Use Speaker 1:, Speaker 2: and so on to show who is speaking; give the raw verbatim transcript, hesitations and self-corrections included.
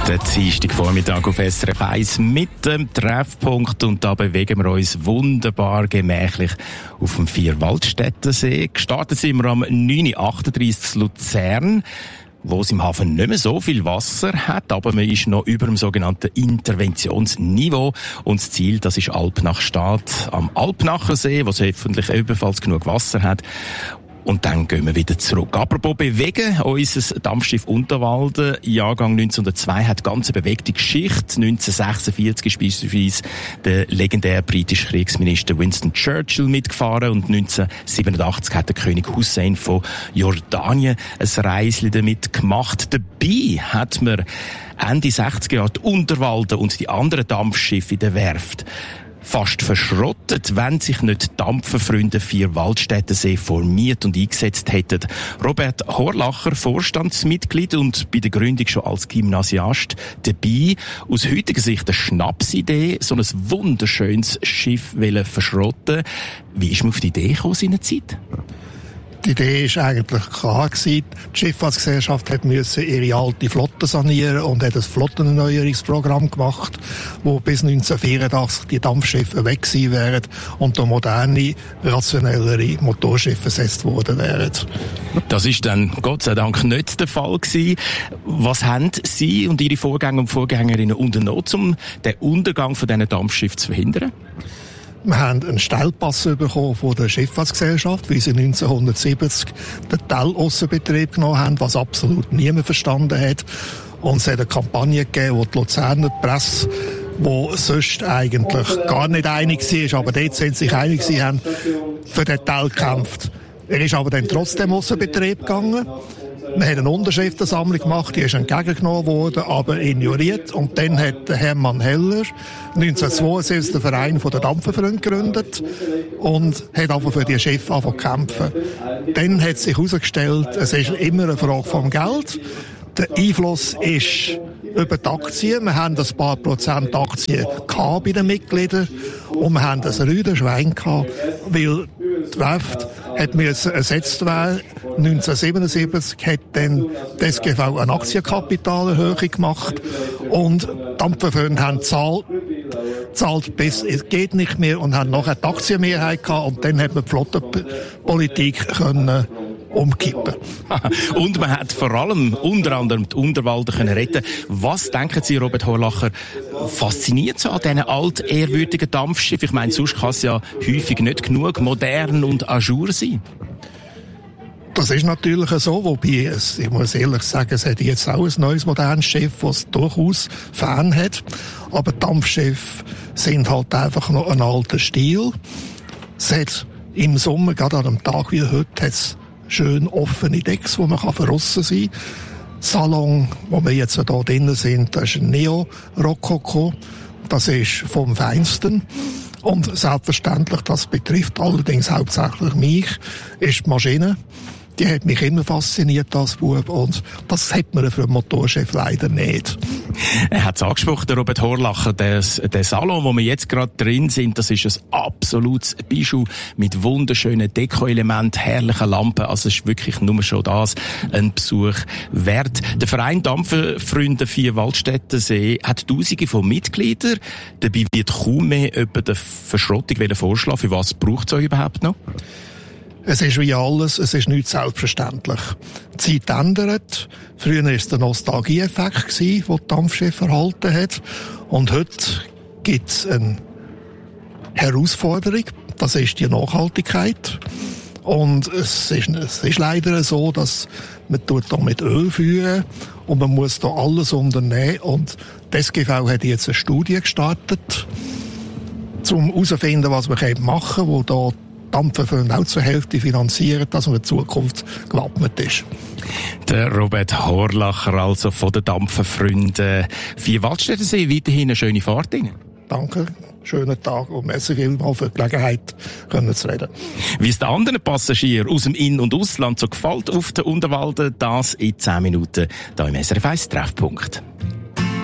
Speaker 1: Der Dienstagvormittag auf S R F eins mit dem Treffpunkt, und da bewegen wir uns wunderbar gemächlich auf dem Vierwaldstättensee. Gestartet sind wir am neun Uhr achtunddreissig zu Luzern, wo es im Hafen nicht mehr so viel Wasser hat, aber man ist noch über dem sogenannten Interventionsniveau. Und das Ziel, das ist Alpnach-Stadt am Alpnachersee, wo es hoffentlich ebenfalls genug Wasser hat. Und dann gehen wir wieder zurück. Apropos bewegen, unser Dampfschiff Unterwalden, Jahrgang neunzehnhundertzwei, hat ganz eine bewegte Geschichte. neunzehnhundertsechsundvierzig ist beispielsweise der legendäre britische Kriegsminister Winston Churchill mitgefahren, und neunzehnhundertsiebenundachtzig hat der König Hussein von Jordanien ein Reisli damit gemacht. Dabei hat man Ende sechziger Jahre die Unterwalden und die anderen Dampfschiffe in der Werft fast verschrottet, wenn sich nicht Dampferfreunde Vierwaldstättensee formiert und eingesetzt hätten. Robert Horlacher, Vorstandsmitglied und bei der Gründung schon als Gymnasiast dabei. Aus heutiger Sicht eine Schnapsidee, so ein wunderschönes Schiff verschrotten. Wie ist man auf die Idee gekommen seinerzeit?
Speaker 2: Die Idee war eigentlich klar gewesen. Die Schifffahrtsgesellschaft hat müssen ihre alte Flotte sanieren und hat ein Flottenerneuerungsprogramm gemacht, wo bis neunzehnhundertvierundachtzig die Dampfschiffe weg gewesen wären und da moderne, rationellere Motorschiffe ersetzt worden wären.
Speaker 1: Das ist dann Gott sei Dank nicht der Fall gewesen. Was haben Sie und Ihre Vorgänger und Vorgängerinnen unternommen, um den Untergang von diesen Dampfschiffen zu verhindern?
Speaker 2: Wir haben einen Stellpass bekommen von der Schifffahrtsgesellschaft, weil sie neunzehnhundertsiebzig den Tell-Aussenbetrieb genommen haben, was absolut niemand verstanden hat. Und es hat eine Kampagne gegeben, wo die Luzerner Presse, die sonst eigentlich gar nicht einig war, aber dort sind sich einig gewesen, haben für den Tell gekämpft. Er ist aber dann trotzdem Aussenbetrieb gegangen. Wir haben eine Unterschriftensammlung gemacht, die ist entgegengenommen worden, aber ignoriert. Und dann hat Hermann Heller neunzehnhundertzweiundsiebzig den Verein der Dampferfreunde gegründet und hat aber für die Schiffe angefangen zu kämpfen. Dann hat sich herausgestellt, es ist immer eine Frage vom Geld. Der Einfluss ist über die Aktien. Wir haben ein paar Prozent Aktien gehabt bei den Mitgliedern und wir haben ein Rüdenschwein gehabt, weil die Werft hat müssen ersetzt werden. neunzehnhundertsiebenundsiebzig hat dann die S G V eine Aktienkapitalerhöhung gemacht und die Dampferfreunde haben zahlt, zahlt bis es geht nicht mehr und haben nachher die Aktienmehrheit gehabt und dann hat man die Flottenpolitik können umkippen.
Speaker 1: Und man hat vor allem unter anderem die Unterwalden können retten. Was denken Sie, Robert Horlacher, fasziniert so an diesen altehrwürdigen Dampfschiffen? Ich meine, sonst kann es ja häufig nicht genug modern und ajour sein.
Speaker 2: Das ist natürlich so, wobei es, ich muss ehrlich sagen, es hat jetzt auch ein neues modernes Schiff, das durchaus Fan hat. Aber Dampfschiffe sind halt einfach noch ein alter Stil. Es hat im Sommer, gerade an einem Tag wie heute, hat's schön offene Decks, wo man verrissen sein kann. Salon, wo wir jetzt hier drinnen sind, das ist ein Neo-Rokoko. Das ist vom Feinsten. Und selbstverständlich, das betrifft allerdings hauptsächlich mich, ist die Maschine. Die hat mich immer fasziniert als Bub und das hat man für einen Motorchef leider nicht.
Speaker 1: Er hat es angesprochen, der Robert Horlacher, der, der Salon, wo wir jetzt gerade drin sind, das ist ein absolutes Bijou mit wunderschönen Deko-Elementen, herrlichen Lampen, also es ist wirklich nur schon das ein Besuch wert. Der Verein Dampferfreunde Vierwaldstättensee hat Tausende von Mitgliedern, dabei wird kaum mehr über die Verschrottung vorschlagen. Für was braucht es euch überhaupt noch?
Speaker 2: Es ist wie alles, es ist nicht selbstverständlich. Die Zeit ändert. Früher war es der Nostalgie-Effekt, den die Dampfschiffe erhalten hat. Und heute gibt es eine Herausforderung. Das ist die Nachhaltigkeit. Und es ist, es ist leider so, dass man tut da mit Öl führen und man muss da alles unternehmen. Und die S G V hat jetzt eine Studie gestartet, um herauszufinden, was man machen kann, wo da Dampferfreunde auch zur Hälfte finanzieren, dass man in Zukunft gewappnet ist.
Speaker 1: Der Robert Horlacher, also von den Dampferfreunden Vierwaldstättensee, weiterhin eine schöne Fahrt Ihnen.
Speaker 2: Danke, schönen Tag und merci vielmals für die Gelegenheit, können zu reden.
Speaker 1: Wie es den anderen Passagieren aus dem In- und Ausland so gefällt auf der Unterwalden, das in zehn Minuten hier im S R F eins Treffpunkt.